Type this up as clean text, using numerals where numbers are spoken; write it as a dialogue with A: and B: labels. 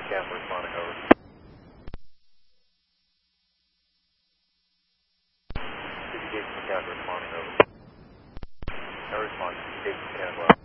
A: Camp responding over. CP Jason Camp responding over. No response. CP Jason Camp well.